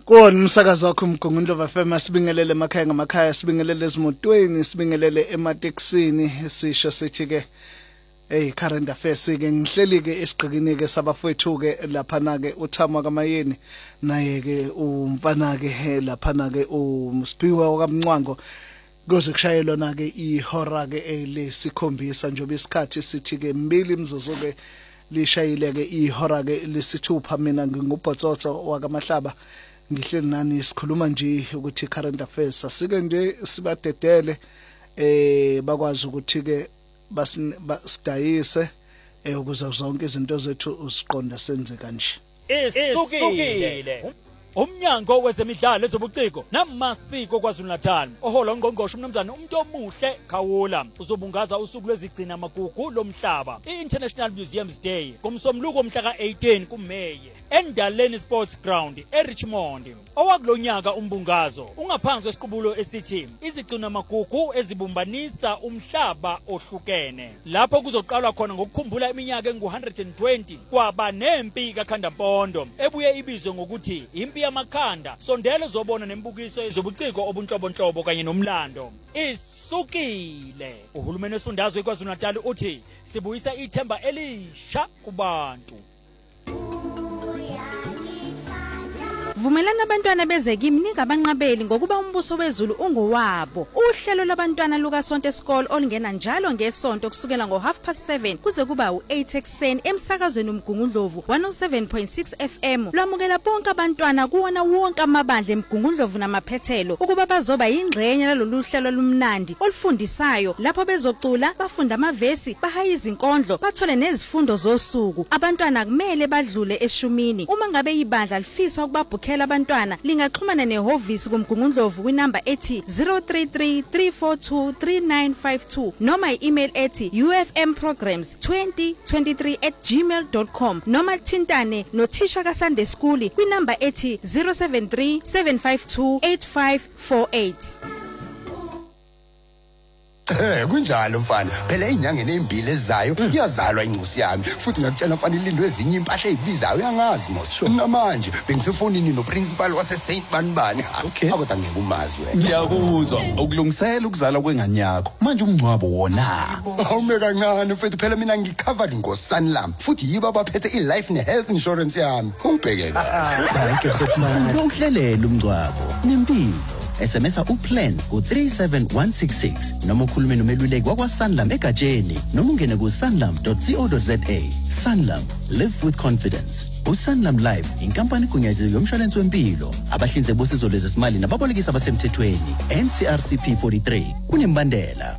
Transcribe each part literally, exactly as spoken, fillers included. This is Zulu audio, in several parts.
Kona umsakazo wakho uMgungundlovu F M sibingelele emakhaya ngamakhaya sibingelele ezimotweni sibingelele emateksini sisho sithi ke hey current affairs ke ngihleli ke esiqikini ke sabafowethu ke lapha na ke uThama kaMayeni naye ke umfana ke lapha na ke uMsiphiwe okaMncwango kuze kushayelwa na ke ihora ke lesikhombisa njobe isikhathi sithi ke mbili imzuzu ke lishayile ke ihora ke lesithupha mina ngingubhotsotso wakamahlaba ngihleli nani sikhuluma nje ukuthi current affairs asike nje sibadedele eh bakwazi ukuthi ke basidayise eh ukuze zonke izinto zethu usiqonda senze kanje isukile umnyango wezemidlalo ezobuciko namasiko kwaZulu-Natal ohola ungqongqoshe umnumzana umuntu omuhle Khawula uzobungaza usuku lwezigcina amagugu lomhlaba iInternational Museums Day kumsomluko omhla ka-eighteen kuMeyi eNdaleni Sports Ground eRichmond. Owakulonyaka umbungazo ungaphansi kwesiqubulo esithi izigcina amagugu ezibumbanisa umhlaba ohlukene lapho kuzoqalwa khona ngokukhumbula iminyaka engu one hundred twenty kwaba nempi kaKhandampondo ebuye ibizwe ngokuthi impi yamakhanda. Sondelo zobona nembukiso ezobuciko obunhlobonhlobo kanye nomlando isukile. Uhulumeni wesifundazwe kwaZulu-Natal uthi sibuyisa ithemba elisha kubantu. Vumelana abantwana bezekimi ningabanqabeli ngokuba umbuso wezulu ungowabo. Uhlelo labantwana luka Sonto School olungena njalo ngesonto kusukela ngo half past seven kuze kuba u-eight ekseni emsakazweni uMgungundlovu one oh seven point six F M. Lwamukela bonke abantwana kuwona wonke amabandla eMgungundlovu namaphethelo ukuba bazoba yingxenye lalolu hlelo lumnandi olufundisayo lapho bezocula bafunda amavesi bahaya izinkondlo bathole nezifundo zosuku. Abantwana kumele badlule eshumini. Uma ngabe ibandla lifisa ukubabhukhela abantwana lingaxhumana nehovisi kuMgungundlovu kwinamba ethi zero three three three four two three nine five two noma i-email ethi u f m programs twenty twenty-three at gmail dot com noma thintane nothisha kaSunday School kwinamba ethi zero seven three seven five two eight five four eight. Eh kunjalo mfana phela inyangeni ezimbili ezayo iyazalwa incusi yami futhi ngakutshela mfana ilindo ezinye impahla ezibizayo uyangazi mos namanje bengisefonini noprincipal wase Saint Banbani akodwa ngikumazi wena ngiyakuzwa ukulungisela ukuzala kwengane yakho manje umncwabo wona awume kancane futhi phela mina ngicovered ngoSanlam futhi yibo abaphethe iLife neHealth Insurance yami ungibhekela thank you khotman ukuhlelela umncwabo nempilo S M S uplan ku three seven one six six noma ukhulume nomeluleki wakwaSanlam egatsheni noma ungene ku sanlam dot co dot za. Sanlam, live with confidence. uSanlam Life inkampani egunyaziwe yomshwalense wempilo abahlinzeki bosizo lwezimali nababolekisi abasemthethweni N C R C P forty-three kunembandela.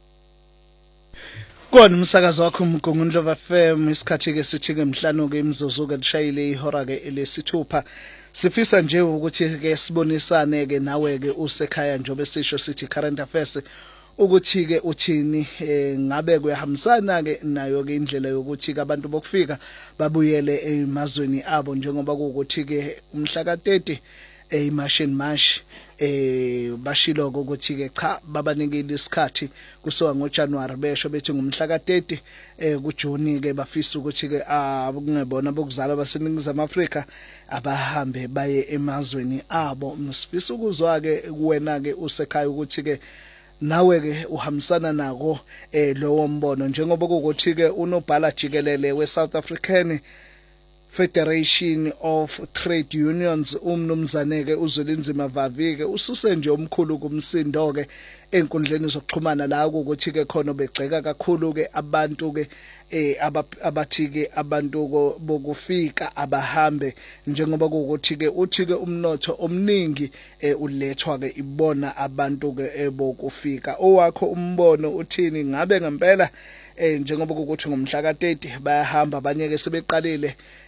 Kona umsakazo wakho uMgungundlovu F M isikhathi ke sithi ke mhlanu ke imzuzu ke lishayile ihora ke lesithupha sifisa nje ukuthi ke sibonisane ke nawe ke usekhaya njobe sisho sithi current affairs ukuthi ke uthini ngabe kuyahambisana ke nayo ke indlela yokuthi ke abantu bokufika babuyele emazweni abo njengoba kuukuthi ke umhla ka thirty eMashini Mash eh bashilo ukuthi ke cha babanikile isikhathi kusoka ngoJanuary besho bethi ngumhla ka thirty eh kuJuni ke bafisa ukuthi ke akungebona bokuzala baseningizimu Afrika abahambe baye emazweni abo. Msifisa ukuzwa ke kuwena ke usekhaya ukuthi ke nawe ke uhambisana nako eh lowo mbono njengoba ukuthi ke unobhala jikelele weSouth African Federation of Trade Unions umnumzane ke uZwelinzima Vavi ke ususe nje omkhulu kumsindo ke enkundleni zokuxhumana la ukuthi ke khona begxeka kakhulu ke abantu ke eh abathi ke abantu bokufika abahambe njengoba ukuthi ke uthi ke umnotho omningi ulethwa ke ibona abantu ke ebokufika. Owakho umbono uthini ngabe ngempela eh njengoba ukuthi ngomhla ka thirty bayahamba abanye ke sebeqalile